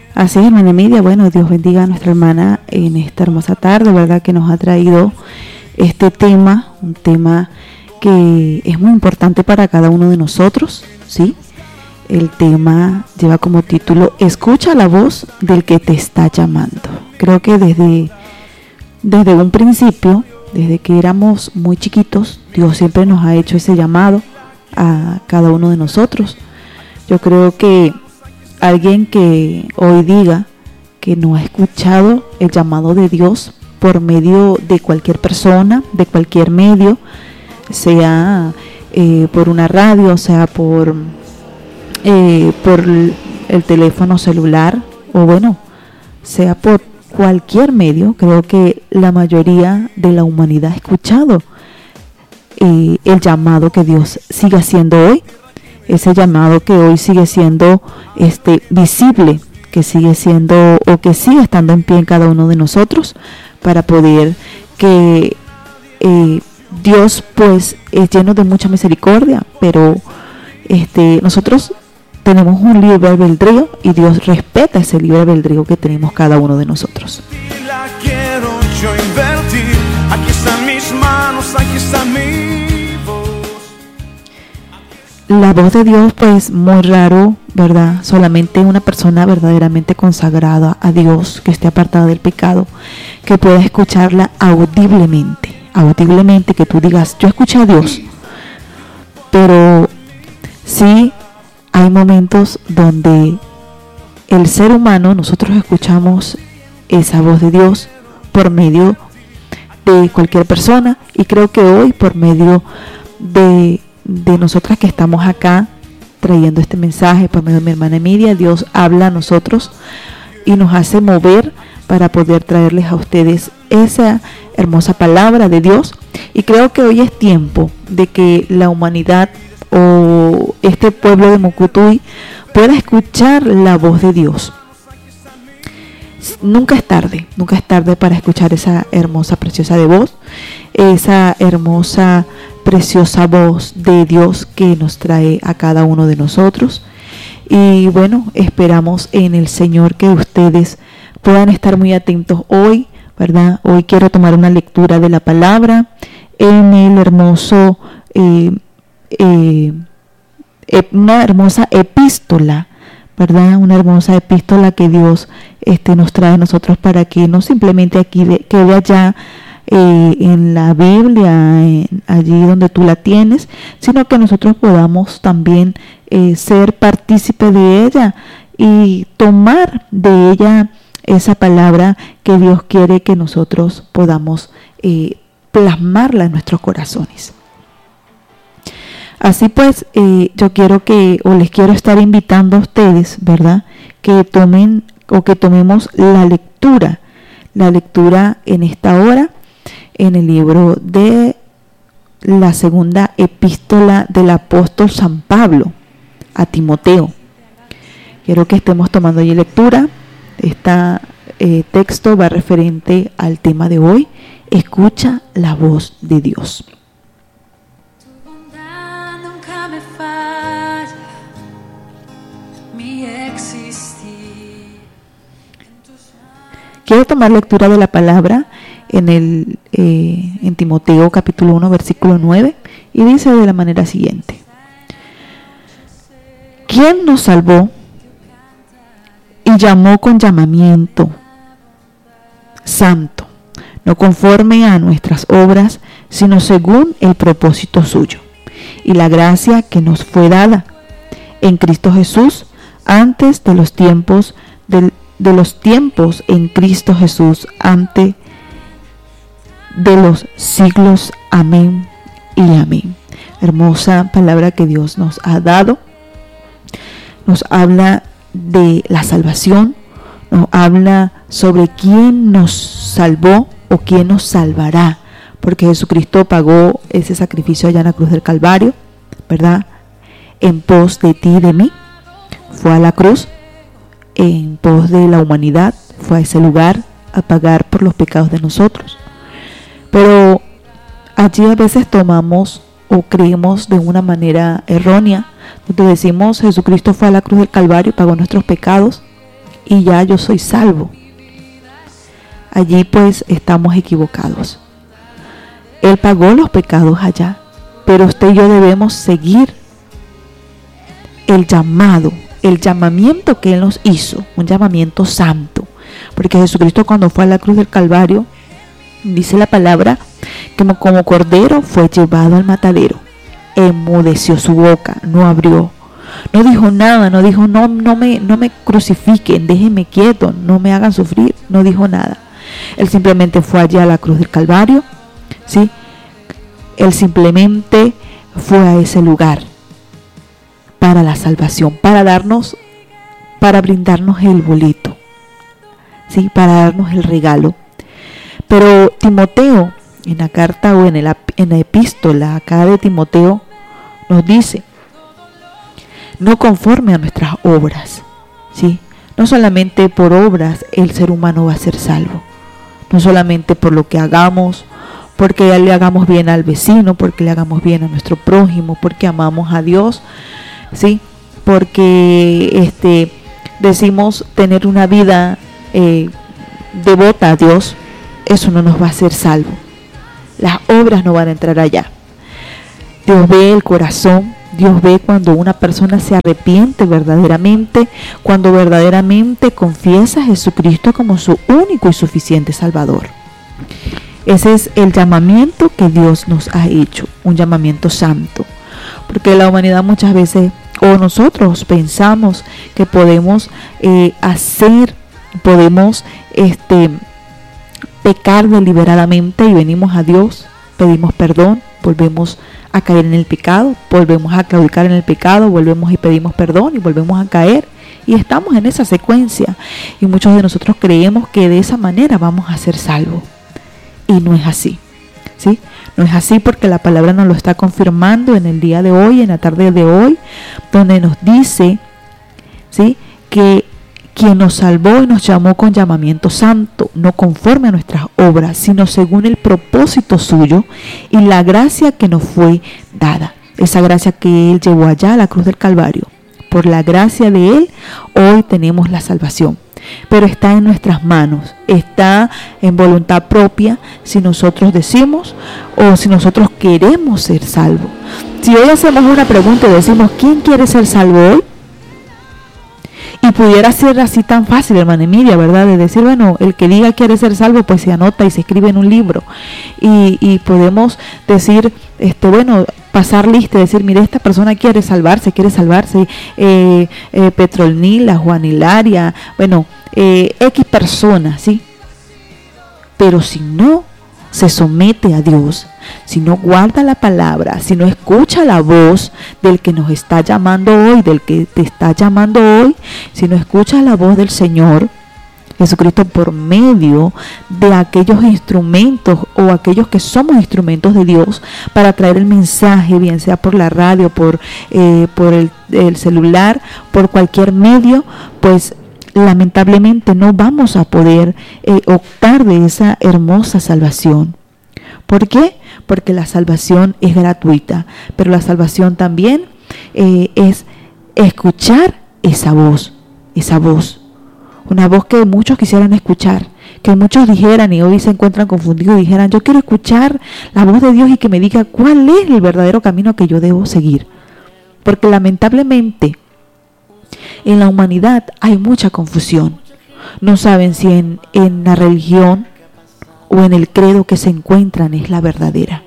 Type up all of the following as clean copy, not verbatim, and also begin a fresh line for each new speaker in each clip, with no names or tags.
Así es, hermana Emilia. Bueno, Dios bendiga a nuestra hermana en esta hermosa tarde, ¿verdad? Que nos ha traído este tema, un tema que es muy importante para cada uno de nosotros, ¿sí? El tema lleva como título: Escucha la voz del que te está llamando. Creo que desde un principio, desde que éramos muy chiquitos, Dios siempre nos ha hecho ese llamado a cada uno de nosotros. Yo creo que alguien que hoy diga que no ha escuchado el llamado de Dios por medio de cualquier persona, de cualquier medio, sea por una radio, sea por el teléfono celular, o bueno, sea por cualquier medio, creo que la mayoría de la humanidad ha escuchado el llamado que Dios sigue haciendo hoy, ese llamado que hoy sigue siendo visible, que sigue siendo o que sigue estando en pie en cada uno de nosotros, para poder que Dios pues es lleno de mucha misericordia, pero nosotros tenemos un libre albedrío y Dios respeta ese libre albedrío que tenemos cada uno de nosotros.
La quiero yo invertir. Aquí están mis manos, aquí está mi voz.
La voz de Dios, pues muy raro, ¿verdad? Solamente una persona verdaderamente consagrada a Dios, que esté apartada del pecado, que pueda escucharla audiblemente, que tú digas, yo escuché a Dios. Pero sí hay momentos donde el ser humano, nosotros escuchamos esa voz de Dios por medio de cualquier persona, y creo que hoy por medio de nosotras que estamos acá trayendo este mensaje, por medio de mi hermana Emilia, Dios habla a nosotros y nos hace mover para poder traerles a ustedes esa hermosa palabra de Dios. Y creo que hoy es tiempo de que la humanidad o este pueblo de Mucutuy pueda escuchar la voz de Dios. Nunca es tarde para escuchar esa hermosa, preciosa de voz, esa hermosa, preciosa voz de Dios que nos trae a cada uno de nosotros. Y bueno, esperamos en el Señor que ustedes puedan estar muy atentos hoy, ¿verdad? Hoy quiero tomar una lectura de la palabra en el hermoso una hermosa epístola, ¿verdad? Una hermosa epístola que Dios nos trae a nosotros, para que no simplemente aquí quede allá en la Biblia, allí donde tú la tienes, sino que nosotros podamos también ser partícipe de ella y tomar de ella esa palabra que Dios quiere que nosotros podamos plasmarla en nuestros corazones. Así pues, yo quiero les quiero estar invitando a ustedes, ¿verdad?, que tomemos la lectura en esta hora, en el libro de la segunda epístola del apóstol San Pablo a Timoteo. Quiero que estemos tomando allí lectura. Este texto va referente al tema de hoy: escucha la voz de Dios. Quiero tomar lectura de la palabra en Timoteo capítulo 1 versículo 9, y dice de la manera siguiente: ¿Quién nos salvó y llamó con llamamiento santo, no conforme a nuestras obras, sino según el propósito suyo y la gracia que nos fue dada en Cristo Jesús antes de los tiempos en Cristo Jesús, antes de los siglos. Amén y amén. Hermosa palabra que Dios nos ha dado. Nos habla de la salvación, nos habla sobre quién nos salvó o quién nos salvará, porque Jesucristo pagó ese sacrificio allá en la cruz del Calvario, ¿verdad? En pos de ti y de mí. Fue a la cruz en pos de la humanidad, fue a ese lugar a pagar por los pecados de nosotros. Pero allí a veces tomamos o creemos de una manera errónea, donde decimos Jesucristo fue a la cruz del Calvario y pagó nuestros pecados, y ya yo soy salvo. Allí pues estamos equivocados. Él pagó los pecados allá, pero usted y yo debemos seguir el llamamiento que Él nos hizo, un llamamiento santo. Porque Jesucristo, cuando fue a la cruz del Calvario, dice la palabra que como cordero fue llevado al matadero. Enmudeció su boca, no abrió, no dijo nada, no dijo no me crucifiquen, déjenme quieto, no me hagan sufrir, no dijo nada. Él simplemente fue allá a la cruz del Calvario, ¿sí? Él simplemente fue a ese lugar para la salvación, para brindarnos el boleto, ¿sí? Para darnos el regalo. Pero Timoteo, en la carta o en la epístola acá de Timoteo, nos dice, no conforme a nuestras obras, ¿sí? No solamente por obras el ser humano va a ser salvo, no solamente por lo que hagamos, porque le hagamos bien al vecino, porque le hagamos bien a nuestro prójimo, porque amamos a Dios, ¿sí? Porque decimos tener una vida devota a Dios, eso no nos va a hacer salvo. Las obras no van a entrar allá. Dios ve el corazón, Dios ve cuando una persona se arrepiente verdaderamente, cuando verdaderamente confiesa a Jesucristo como su único y suficiente Salvador. Ese es el llamamiento que Dios nos ha hecho, un llamamiento santo. Porque la humanidad muchas veces, o nosotros pensamos que podemos podemos pecar deliberadamente y venimos a Dios, pedimos perdón, volvemos a caer en el pecado, volvemos a claudicar en el pecado, volvemos y pedimos perdón y volvemos a caer, y estamos en esa secuencia, y muchos de nosotros creemos que de esa manera vamos a ser salvos, y no es así, ¿sí? No es así, porque la palabra nos lo está confirmando en el día de hoy, en la tarde de hoy, donde nos dice, ¿sí?, que quien nos salvó y nos llamó con llamamiento santo, no conforme a nuestras obras, sino según el propósito suyo y la gracia que nos fue dada. Esa gracia que Él llevó allá a la cruz del Calvario. Por la gracia de Él, hoy tenemos la salvación. Pero está en nuestras manos, está en voluntad propia, si nosotros decimos o si nosotros queremos ser salvos. Si hoy hacemos una pregunta y decimos, ¿quién quiere ser salvo hoy? Y pudiera ser así tan fácil, hermana Emilia, ¿verdad? De decir, bueno, el que diga quiere ser salvo, pues se anota y se escribe en un libro. Y podemos decir, bueno, pasar lista y decir, mire, esta persona quiere salvarse, Petronila, Juan Hilaria, bueno, X personas, ¿sí? Pero si no se somete a Dios, si no guarda la palabra, si no escucha la voz del que nos está llamando hoy, del que te está llamando hoy, si no escucha la voz del Señor Jesucristo por medio de aquellos instrumentos o aquellos que somos instrumentos de Dios para traer el mensaje, bien sea por la radio, por el celular, por cualquier medio, pues lamentablemente no vamos a poder optar de esa hermosa salvación. ¿Por qué? Porque la salvación es gratuita, pero la salvación también es escuchar esa voz, una voz que muchos quisieran escuchar, que muchos dijeran, y hoy se encuentran confundidos y dijeran, yo quiero escuchar la voz de Dios y que me diga cuál es el verdadero camino que yo debo seguir. Porque lamentablemente en la humanidad hay mucha confusión. No saben si en la religión o en el credo que se encuentran es la verdadera.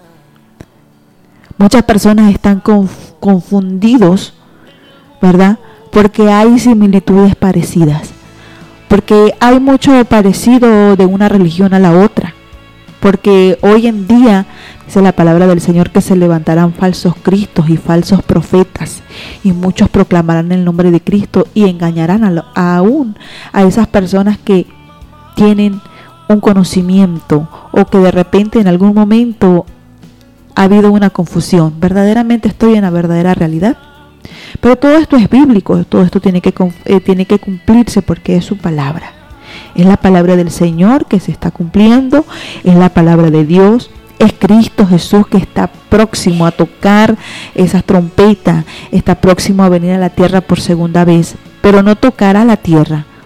Muchas personas están confundidos, ¿verdad? Porque hay similitudes parecidas. Porque hay mucho parecido de una religión a la otra. Porque hoy en día, dice la palabra del Señor, que se levantarán falsos cristos y falsos profetas, y muchos proclamarán el nombre de Cristo y engañarán aún a esas personas que tienen un conocimiento, o que de repente en algún momento ha habido una confusión. ¿Verdaderamente estoy en la verdadera realidad? Pero todo esto es bíblico, todo esto tiene que cumplirse porque es su palabra. Es la palabra del Señor que se está cumpliendo, es la palabra de Dios, es Cristo Jesús que está próximo a tocar esas trompetas, está próximo a venir a la tierra por segunda vez, pero no tocará la tierra,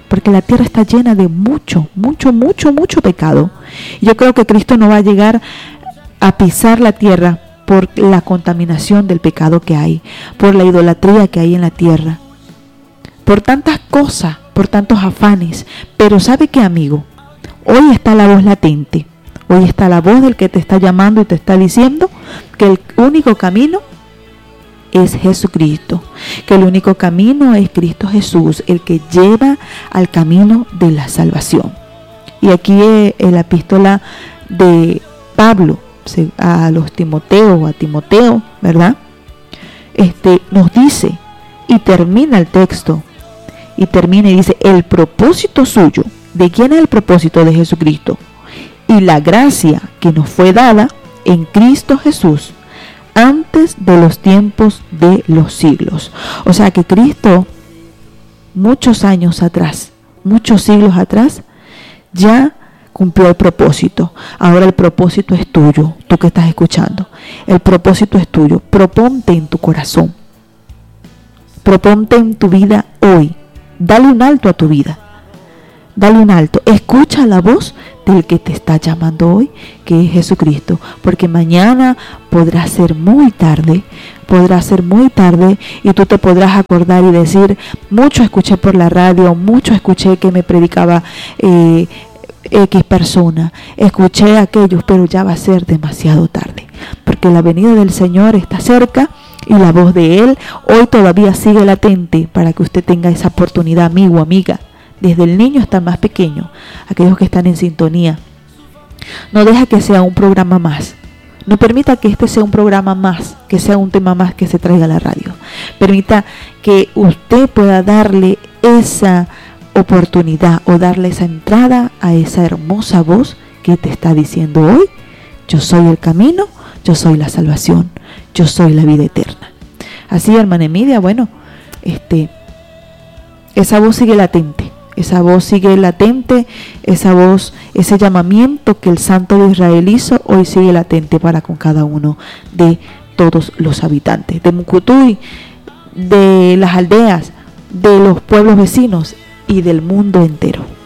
porque la tierra está llena de mucho pecado. Yo creo que Cristo no va a llegar a pisar la tierra por la contaminación del pecado que hay, por la idolatría que hay en la tierra, por tantas cosas, por tantos afanes. Pero ¿sabe qué, amigo? Hoy está la voz latente, hoy está la voz del que te está llamando y te está diciendo que el único camino es Jesucristo, que el único camino es Cristo Jesús, el que lleva al camino de la salvación. Y aquí en la epístola de Pablo a los Timoteos o a Timoteo, ¿verdad? Nos dice, y termina el texto, y termina y dice, el propósito suyo. ¿De quién es el propósito? De Jesucristo. Y la gracia que nos fue dada en Cristo Jesús antes de los tiempos de los siglos. O sea que Cristo, muchos años atrás, muchos siglos atrás, ya cumplió el propósito. Ahora el propósito es tuyo, tú que estás escuchando. El propósito es tuyo. Proponte en tu corazón. Proponte en tu vida hoy. Dale un alto a tu vida. Dale un alto. Escucha la voz del que te está llamando hoy, que es Jesucristo. Porque mañana podrá ser muy tarde. Y tú te podrás acordar y decir, mucho escuché por la radio, mucho escuché que me predicaba X persona, escuché a aquellos, pero ya va a ser demasiado tarde, porque la venida del Señor está cerca y la voz de Él hoy todavía sigue latente para que usted tenga esa oportunidad, amigo, amiga, desde el niño hasta el más pequeño, aquellos que están en sintonía. No deja que sea un programa más, no permita que este sea un programa más, que sea un tema más que se traiga a la radio. Permita que usted pueda darle esa oportunidad o darle esa entrada a esa hermosa voz que te está diciendo hoy, yo soy el camino, yo soy la salvación, yo soy la vida eterna. Así, hermana Emilia, bueno, esa voz sigue latente, esa voz, ese llamamiento que el Santo de Israel hizo, hoy sigue latente para con cada uno de todos los habitantes de Mucutuy, de las aldeas, de los pueblos vecinos y del mundo entero.